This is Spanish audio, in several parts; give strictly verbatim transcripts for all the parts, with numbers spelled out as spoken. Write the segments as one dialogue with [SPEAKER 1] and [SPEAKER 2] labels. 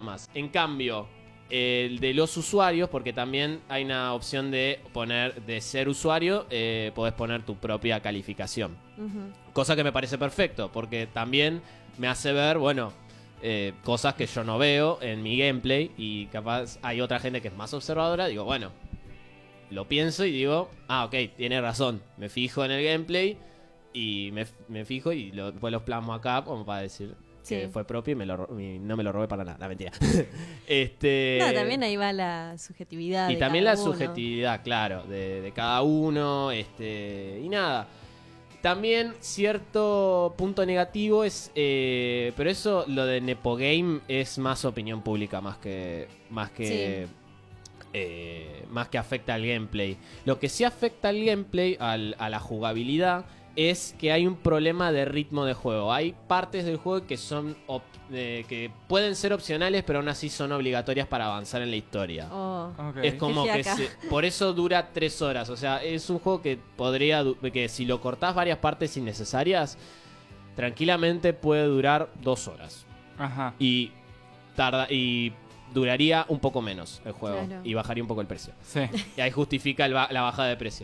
[SPEAKER 1] más. En cambio, el de los usuarios, porque también hay una opción de poner, de ser usuario, eh, podés poner tu propia calificación. Uh-huh. Cosa que me parece perfecto, porque también me hace ver, bueno, eh, cosas que yo no veo en mi gameplay y capaz hay otra gente que es más observadora. Digo, bueno, lo pienso y digo, ah, ok, tiene razón. Me fijo en el gameplay y me, me fijo y lo, después los plasmo acá como para decir... que sí. Fue propio y, me lo, y no me lo robé para nada. La mentira. este,
[SPEAKER 2] no, también ahí va la subjetividad.
[SPEAKER 1] Y
[SPEAKER 2] de
[SPEAKER 1] también
[SPEAKER 2] cada
[SPEAKER 1] la
[SPEAKER 2] uno.
[SPEAKER 1] subjetividad, claro, de, de cada uno. Este, y nada. También cierto punto negativo es. Eh, pero eso, lo de Nepo Game es más opinión pública, más que. Más que. Sí. Eh, más que afecta al gameplay. Lo que sí afecta al gameplay, al, a la jugabilidad, es que hay un problema de ritmo de juego. Hay partes del juego que son op- eh, que pueden ser opcionales, pero aún así son obligatorias para avanzar en la historia.
[SPEAKER 2] Oh,
[SPEAKER 1] okay. Es como que se, por eso dura tres horas. O sea, es un juego que podría que si lo cortás varias partes innecesarias, tranquilamente puede durar dos horas.
[SPEAKER 3] Ajá.
[SPEAKER 1] Y tarda y duraría un poco menos el juego,
[SPEAKER 2] claro.
[SPEAKER 1] Y bajaría un poco el precio.
[SPEAKER 3] Sí.
[SPEAKER 1] Y ahí justifica el ba- la bajada de precio.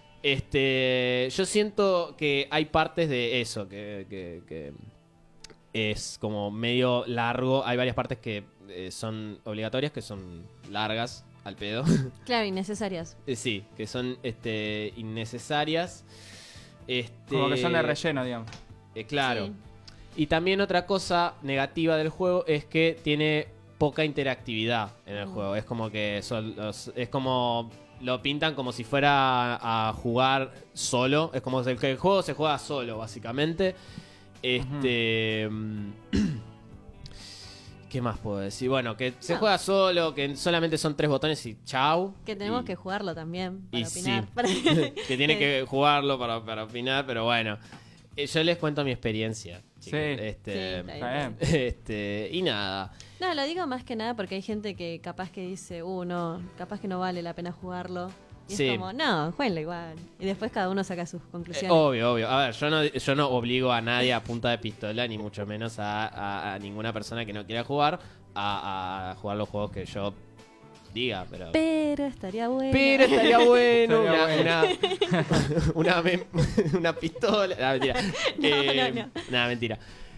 [SPEAKER 1] Este, yo siento que hay partes de eso que, que, que es como medio largo. Hay varias partes que eh, son obligatorias, que son largas al pedo.
[SPEAKER 2] Claro, innecesarias.
[SPEAKER 1] eh, sí, que son este, innecesarias. Este,
[SPEAKER 3] como que son de relleno, digamos.
[SPEAKER 1] Eh, claro.
[SPEAKER 2] Sí.
[SPEAKER 1] Y también otra cosa negativa del juego es que tiene poca interactividad en el mm. juego. Es como que son los, es como lo pintan como si fuera a jugar solo. Es como que el juego se juega solo, básicamente. Este. Uh-huh. ¿Qué más puedo decir? Bueno, que se no. juega solo, que solamente son tres botones y chau.
[SPEAKER 2] Que tenemos
[SPEAKER 1] y,
[SPEAKER 2] que jugarlo también para
[SPEAKER 1] y
[SPEAKER 2] opinar.
[SPEAKER 1] Sí.
[SPEAKER 2] Para...
[SPEAKER 1] que tiene que jugarlo para, para opinar, pero bueno. Yo les cuento mi experiencia.
[SPEAKER 3] Sí.
[SPEAKER 1] Este,
[SPEAKER 2] sí, está bien.
[SPEAKER 1] este, y nada.
[SPEAKER 2] No, lo digo más que nada porque hay gente que capaz que dice, uh, no, capaz que no vale la pena jugarlo. Y sí. es como, no, jueguenlo igual. Y después cada uno saca sus conclusiones.
[SPEAKER 1] Eh, obvio, obvio. A ver, yo no, yo no obligo a nadie a punta de pistola, ni mucho menos a, a, a ninguna persona que no quiera jugar a, a jugar los juegos que yo diga, pero...
[SPEAKER 2] Pero estaría bueno.
[SPEAKER 1] Pero estaría bueno.
[SPEAKER 3] Estaría
[SPEAKER 1] una,
[SPEAKER 3] bueno.
[SPEAKER 1] una, una, mem- una pistola. No, mentira.
[SPEAKER 2] no,
[SPEAKER 1] eh,
[SPEAKER 2] no, no.
[SPEAKER 1] Nada, mentira.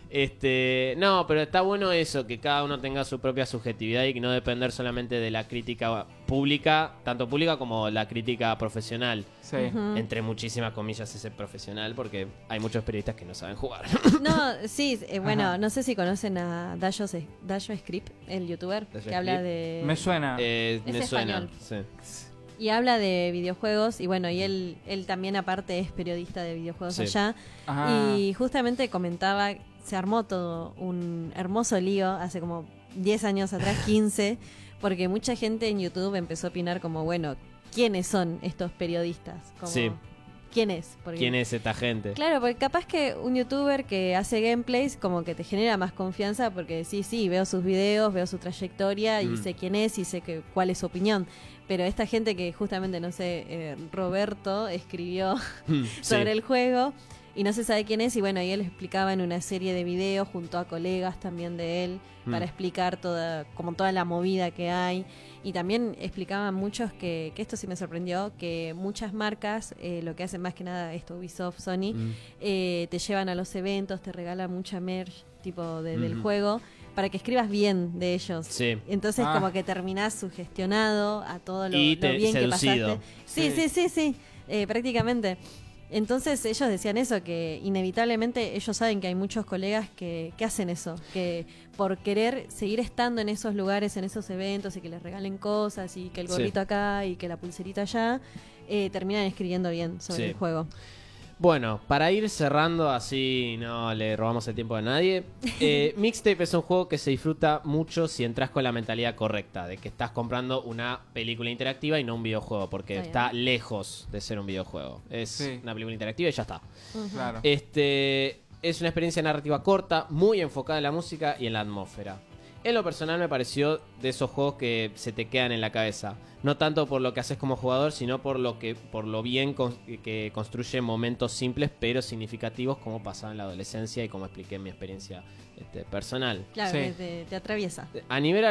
[SPEAKER 1] Este, no, pero está bueno eso, que cada uno tenga su propia subjetividad y que no depender solamente de la crítica pública, tanto pública como la crítica profesional.
[SPEAKER 3] Sí.
[SPEAKER 2] Uh-huh.
[SPEAKER 1] Entre muchísimas comillas ese profesional, porque hay muchos periodistas que no saben jugar.
[SPEAKER 2] No, sí, eh, bueno,
[SPEAKER 3] Ajá.
[SPEAKER 2] no sé si conocen a Dayo, Dayo Script, el youtuber,
[SPEAKER 1] Dayo
[SPEAKER 2] que habla
[SPEAKER 1] Script.
[SPEAKER 2] de...
[SPEAKER 3] Me suena.
[SPEAKER 1] Eh,
[SPEAKER 2] Es
[SPEAKER 1] me suena.
[SPEAKER 2] español.
[SPEAKER 1] Sí.
[SPEAKER 2] Y habla de videojuegos y bueno, y él, él también aparte es periodista de videojuegos
[SPEAKER 1] Sí.
[SPEAKER 2] allá.
[SPEAKER 3] Ajá.
[SPEAKER 2] Y justamente comentaba, se armó todo un hermoso lío hace como diez años atrás, quince, porque mucha gente en YouTube empezó a opinar como, bueno, ¿quiénes son estos periodistas? Como,
[SPEAKER 1] Sí.
[SPEAKER 2] ¿Quién es? Porque,
[SPEAKER 1] ¿Quién es esta gente?
[SPEAKER 2] Claro, porque capaz que un youtuber que hace gameplays como que te genera más confianza porque sí, sí, veo sus videos, veo su trayectoria y
[SPEAKER 1] Mm.
[SPEAKER 2] sé quién es y sé que, cuál es su opinión. Pero esta gente que justamente, no sé, eh, Roberto escribió
[SPEAKER 1] Mm,
[SPEAKER 2] sobre
[SPEAKER 1] sí.
[SPEAKER 2] el juego y no se sabe quién es y bueno, y él explicaba en una serie de videos junto a colegas también de él
[SPEAKER 1] Mm.
[SPEAKER 2] para explicar toda, como toda la movida que hay. Y también explicaban muchos que, que esto sí me sorprendió, que muchas marcas, eh, lo que hacen más que nada esto, Ubisoft, Sony,
[SPEAKER 1] Mm.
[SPEAKER 2] eh, te llevan a los eventos, te regalan mucha merch tipo de, del
[SPEAKER 1] Ujú.
[SPEAKER 2] juego para que escribas bien de ellos.
[SPEAKER 1] Sí.
[SPEAKER 2] Entonces
[SPEAKER 3] Ah.
[SPEAKER 2] como que terminás sugestionado a todo lo,
[SPEAKER 1] Y
[SPEAKER 2] lo
[SPEAKER 1] te-
[SPEAKER 2] bien
[SPEAKER 1] seducido.
[SPEAKER 2] que pasaste. Sí,
[SPEAKER 3] Sí.
[SPEAKER 2] sí, sí, sí, eh, prácticamente. Entonces ellos decían eso, que inevitablemente ellos saben que hay muchos colegas que, que hacen eso, que por querer seguir estando en esos lugares, en esos eventos y que les regalen cosas y que el
[SPEAKER 1] Sí.
[SPEAKER 2] gorrito acá y que la pulserita allá, eh, terminan escribiendo bien sobre
[SPEAKER 1] Sí.
[SPEAKER 2] el juego.
[SPEAKER 1] Bueno, para ir cerrando, así no le robamos el tiempo a nadie. eh, Mixtape es un juego que se disfruta mucho si entras con la mentalidad correcta, de que estás comprando una película interactiva y no un videojuego, porque
[SPEAKER 2] Está
[SPEAKER 1] está lejos de ser un videojuego. Es
[SPEAKER 3] Sí.
[SPEAKER 1] una película interactiva y ya está.
[SPEAKER 2] Ujú.
[SPEAKER 3] Claro.
[SPEAKER 1] Este es una experiencia narrativa corta, muy enfocada en la música y en la atmósfera. En lo personal me pareció de esos juegos que se te quedan en la cabeza. No tanto por lo que haces como jugador, sino por lo que por lo bien con- que construye momentos simples pero significativos, como pasaba en la adolescencia y como expliqué en mi experiencia este, personal.
[SPEAKER 2] Claro,
[SPEAKER 3] Sí.
[SPEAKER 2] que te, te atraviesa.
[SPEAKER 1] A nivel